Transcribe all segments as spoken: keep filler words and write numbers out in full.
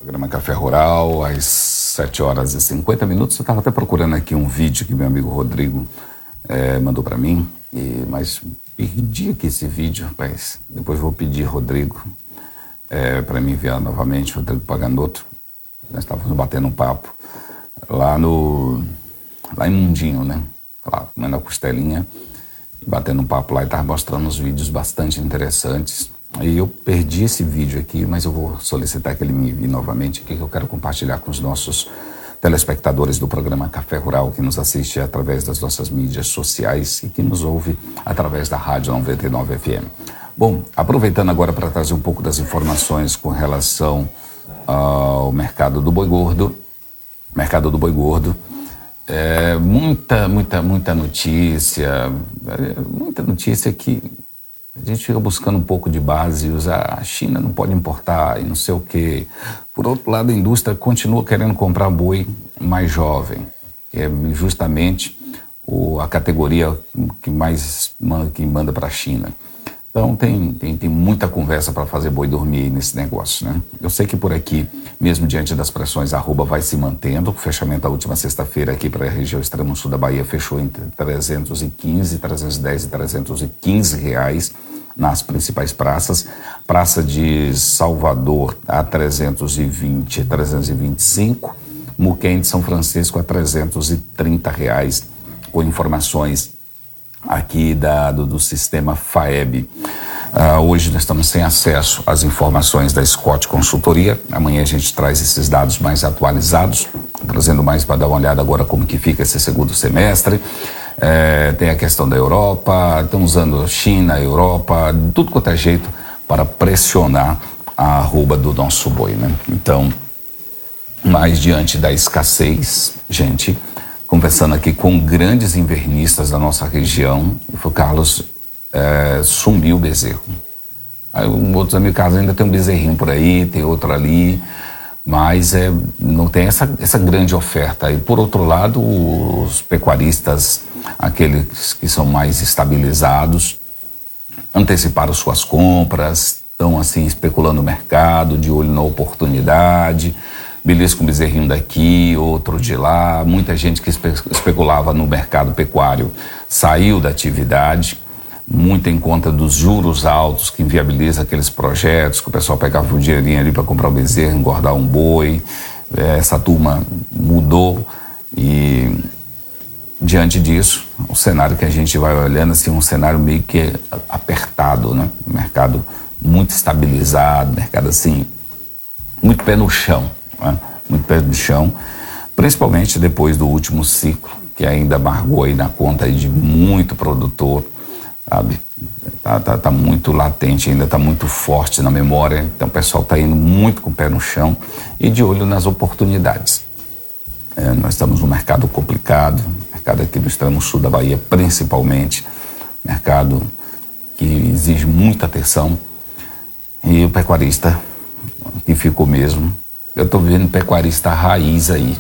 Programa Café Rural, às sete horas e cinquenta minutos. Eu estava até procurando aqui um vídeo que meu amigo Rodrigo é, mandou para mim, e, mas perdi aqui esse vídeo, rapaz. Depois vou pedir Rodrigo é, para me enviar novamente, Rodrigo Paganotto. Nós estávamos batendo um papo lá no lá em Mundinho, né? Lá comendo a costelinha e batendo um papo lá, e estava mostrando uns vídeos bastante interessantes. E eu perdi esse vídeo aqui, mas eu vou solicitar que ele me envie novamente aqui, que eu quero compartilhar com os nossos telespectadores do programa Café Rural, que nos assiste através das nossas mídias sociais e que nos ouve através da Rádio noventa e nove F M. Bom, aproveitando agora para trazer um pouco das informações com relação ao mercado do boi gordo, mercado do boi gordo, é, muita, muita, muita notícia, muita notícia que a gente fica buscando um pouco de base, usar a China não pode importar e não sei o quê. Por outro lado, a indústria continua querendo comprar boi mais jovem, que é justamente o, a categoria que mais manda, que manda para a China. Então tem, tem, tem muita conversa para fazer boi dormir nesse negócio, né? Eu sei que por aqui, mesmo diante das pressões, a arroba vai se mantendo. O fechamento da última sexta-feira aqui para a região extremo sul da Bahia fechou entre trezentos e quinze, trezentos e dez e trezentos e quinze reais nas principais praças. Praça de Salvador a trezentos e vinte, trezentos e vinte e cinco. Muquém de São Francisco a trezentos e trinta reais, com informações aqui da, do, do sistema FAEB. Uh, hoje nós estamos sem acesso às informações da Scott Consultoria. Amanhã a gente traz esses dados mais atualizados, trazendo mais para dar uma olhada agora como que fica esse segundo semestre. É, tem a questão da Europa, estão usando China, Europa, tudo quanto é jeito para pressionar a arroba do nosso boi, né? Então, mas diante da escassez, gente, conversando aqui com grandes invernistas da nossa região, o Carlos, é, sumiu o bezerro. Aí outros amigos ainda tem um bezerrinho por aí, tem outro ali, mas é, não tem essa, essa grande oferta. E por outro lado, os pecuaristas, aqueles que são mais estabilizados, anteciparam suas compras, estão assim especulando o mercado, de olho na oportunidade, belisca um bezerrinho daqui, outro de lá. Muita gente que espe- especulava no mercado pecuário saiu da atividade, muito em conta dos juros altos que inviabilizam aqueles projetos, que o pessoal pegava o dinheirinho ali para comprar um bezerro, engordar um boi. Essa turma mudou e, diante disso, o cenário que a gente vai olhando, assim, um cenário meio que apertado, né? Um mercado muito estabilizado, mercado assim, muito pé no chão, né? Muito pé no chão, principalmente depois do último ciclo, que ainda amargou aí na conta aí de muito produtor, sabe? Tá, tá, tá muito latente, ainda tá muito forte na memória. Então o pessoal tá indo muito com o pé no chão e de olho nas oportunidades. É, nós estamos num mercado complicado, mercado aqui do extremo sul da Bahia principalmente, mercado que exige muita atenção, e o pecuarista que ficou mesmo, eu estou vendo pecuarista raiz aí,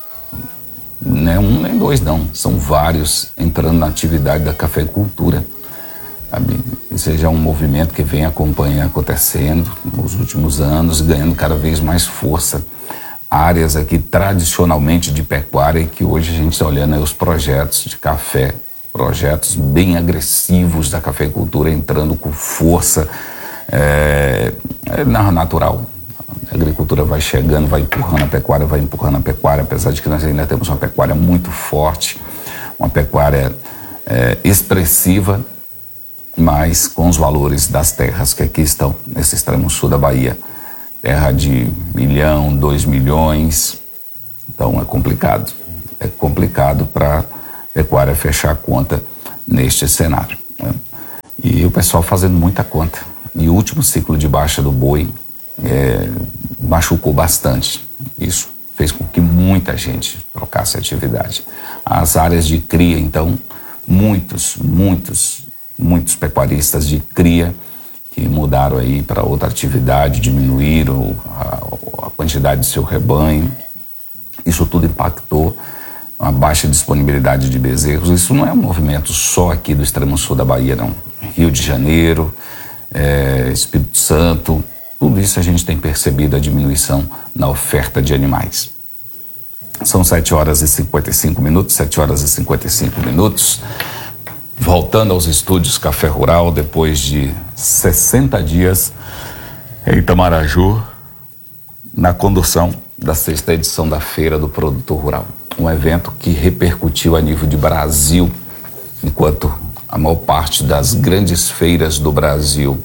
não é um nem dois não, são vários entrando na atividade da cafeicultura, sabe? Seja um movimento que vem acompanhando, acontecendo nos últimos anos, ganhando cada vez mais força. Áreas aqui tradicionalmente de pecuária, que hoje a gente está olhando aí os projetos de café, projetos bem agressivos da cafeicultura entrando com força, é, é natural. A agricultura vai chegando, vai empurrando a pecuária, vai empurrando a pecuária, apesar de que nós ainda temos uma pecuária muito forte, uma pecuária é, expressiva, mas com os valores das terras que aqui estão nesse extremo sul da Bahia. Terra de milhão, dois milhões, então é complicado. É complicado para a pecuária fechar a conta neste cenário, né? E o pessoal fazendo muita conta. E o último ciclo de baixa do boi é, machucou bastante. Isso fez com que muita gente trocasse a atividade. As áreas de cria, então, muitos, muitos, muitos pecuaristas de cria que mudaram aí para outra atividade, diminuíram a, a quantidade de seu rebanho. Isso tudo impactou uma baixa disponibilidade de bezerros. Isso não é um movimento só aqui do extremo sul da Bahia, não. Rio de Janeiro, é, Espírito Santo, tudo isso a gente tem percebido a diminuição na oferta de animais. São sete horas e cinquenta e cinco minutos, sete horas e cinquenta e cinco minutos. Voltando aos estúdios Café Rural, depois de sessenta dias em Itamaraju, na condução da sexta edição da Feira do Produtor Rural. Um evento que repercutiu a nível de Brasil, enquanto a maior parte das grandes feiras do Brasil.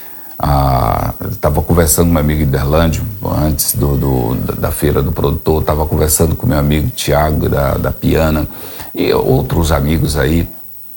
Estava ah, conversando com meu amigo Iderlândio, antes do, do, da Feira do Produtor, estava conversando com meu amigo Tiago da, da Piana e outros amigos aí,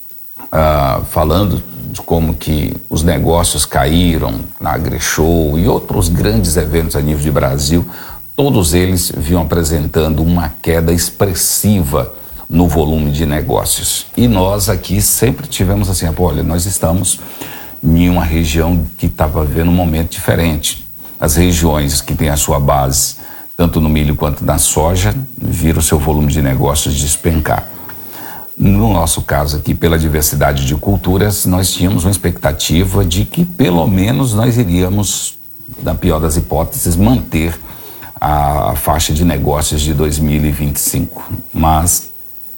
ah, falando de como que os negócios caíram na AgriShow e outros grandes eventos a nível de Brasil. Todos eles vinham apresentando uma queda expressiva no volume de negócios. E nós aqui sempre tivemos assim, olha, nós estamos em uma região que estava vivendo um momento diferente. As regiões que têm a sua base, tanto no milho quanto na soja, viram o seu volume de negócios despencar. No nosso caso aqui, pela diversidade de culturas, nós tínhamos uma expectativa de que pelo menos nós iríamos, na pior das hipóteses, manter a faixa de negócios de dois mil e vinte e cinco. Mas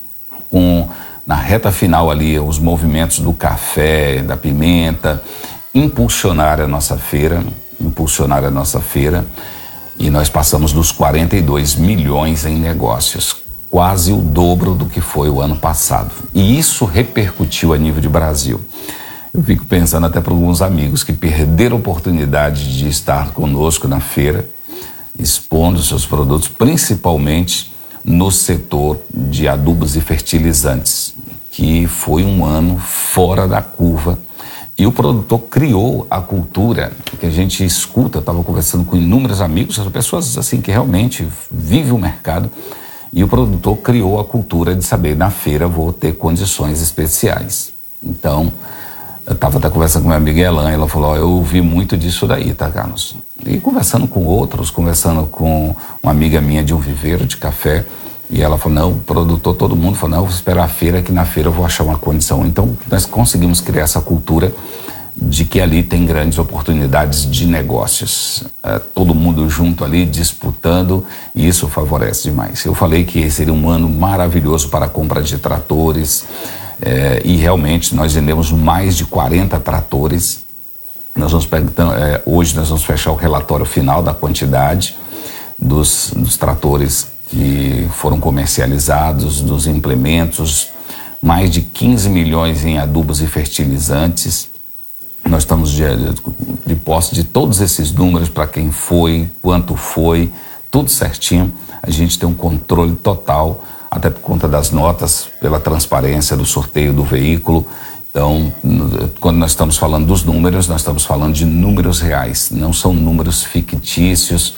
com na reta final ali, os movimentos do café, da pimenta, impulsionaram a nossa feira, impulsionaram a nossa feira, e nós passamos dos quarenta e dois milhões em negócios, quase o dobro do que foi o ano passado. E isso repercutiu a nível de Brasil. Eu fico pensando até para alguns amigos que perderam a oportunidade de estar conosco na feira, expondo seus produtos, principalmente no setor de adubos e fertilizantes, que foi um ano fora da curva. E o produtor criou a cultura que a gente escuta, estava conversando com inúmeros amigos, pessoas assim que realmente vivem o mercado, e o produtor criou a cultura de saber, na feira vou ter condições especiais. Então, eu estava até conversando com minha amiga Elan, ela falou, oh, eu ouvi muito disso daí, tá, Carlos? E conversando com outros, conversando com uma amiga minha de um viveiro de café, e ela falou, não, o produtor, todo mundo falou, não, eu vou esperar a feira, que na feira eu vou achar uma condição. Então, nós conseguimos criar essa cultura de que ali tem grandes oportunidades de negócios. É, todo mundo junto ali, disputando, e isso favorece demais. Eu falei que seria um ano maravilhoso para a compra de tratores, é, e realmente nós vendemos mais de quarenta tratores. Nós vamos pegar, é, hoje nós vamos fechar o relatório final da quantidade dos, dos tratores que foram comercializados, dos implementos, mais de quinze milhões em adubos e fertilizantes. Nós estamos de, de posse de todos esses números, para quem foi, quanto foi, tudo certinho. A gente tem um controle total, até por conta das notas, pela transparência do sorteio do veículo. Então, quando nós estamos falando dos números, nós estamos falando de números reais, não são números fictícios.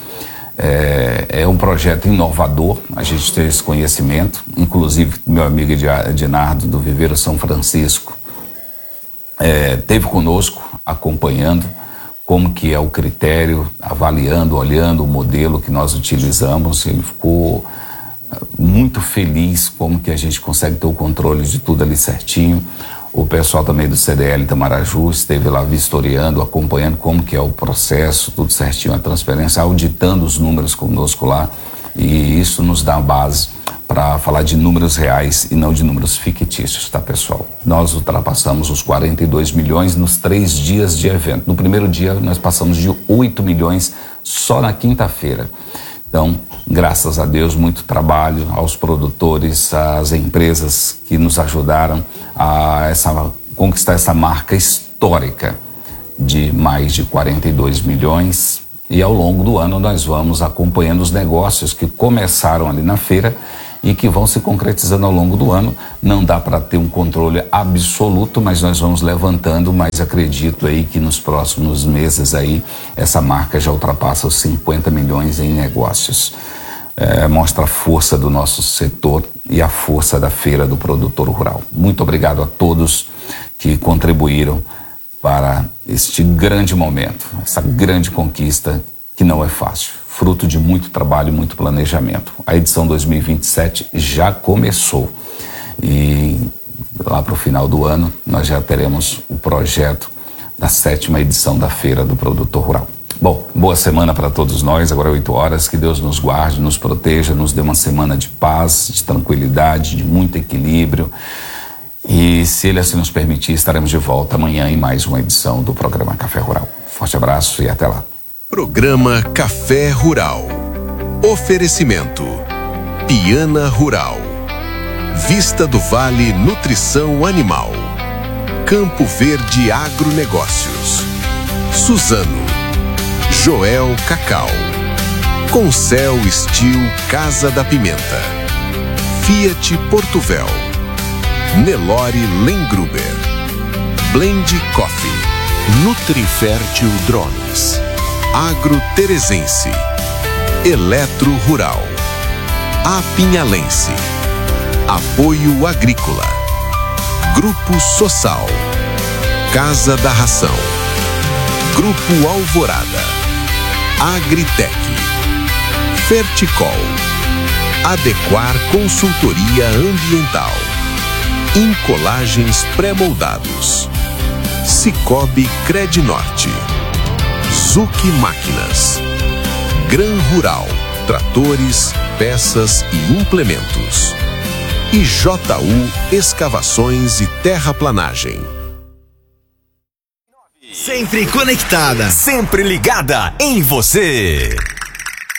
É, é um projeto inovador, a gente tem esse conhecimento, inclusive meu amigo Ednardo do Viveiro São Francisco é, teve conosco acompanhando como que é o critério, avaliando, olhando o modelo que nós utilizamos. Ele ficou muito feliz como que a gente consegue ter o controle de tudo ali certinho. O pessoal também do C D L Itamaraju esteve lá vistoriando, acompanhando como que é o processo, tudo certinho, a transferência, auditando os números conosco lá, e isso nos dá a base para falar de números reais e não de números fictícios, tá, pessoal? Nós ultrapassamos os quarenta e dois milhões nos três dias de evento. No primeiro dia nós passamos de oito milhões só na quinta-feira. Então, graças a Deus, muito trabalho aos produtores, às empresas que nos ajudaram a essa, conquistar essa marca histórica de mais de quarenta e dois milhões. E ao longo do ano nós vamos acompanhando os negócios que começaram ali na feira e que vão se concretizando ao longo do ano. Não dá para ter um controle absoluto, mas nós vamos levantando, mas acredito aí que nos próximos meses aí essa marca já ultrapassa os cinquenta milhões em negócios. É, mostra a força do nosso setor e a força da Feira do Produtor Rural. Muito obrigado a todos que contribuíram para este grande momento, essa grande conquista que não é fácil, fruto de muito trabalho e muito planejamento. A edição dois mil e vinte e sete já começou e lá para o final do ano nós já teremos o projeto da sétima edição da Feira do Produtor Rural. Bom, boa semana para todos nós, agora oito horas, que Deus nos guarde, nos proteja, nos dê uma semana de paz, de tranquilidade, de muito equilíbrio. E se Ele assim nos permitir, estaremos de volta amanhã em mais uma edição do programa Café Rural. Forte abraço e até lá. Programa Café Rural. Oferecimento Piana Rural, Vista do Vale Nutrição Animal, Campo Verde Agronegócios, Suzano, Joel Cacau, Concel Steel Casa da Pimenta, Fiat Portuvel, Nelore Lengruber, Blend Coffee, Nutrifértil Drones, Agro Teresense, Eletro Rural, Apinhalense, Apoio Agrícola, Grupo Sossal, Casa da Ração, Grupo Alvorada, Agritec, Ferticol, Adequar Consultoria Ambiental, Incolagens Pré-moldados, Cicobi Credinorte, Zuc Máquinas, Gran Rural, tratores, peças e implementos. E J U Escavações e Terraplanagem. Sempre conectada, sempre ligada em você.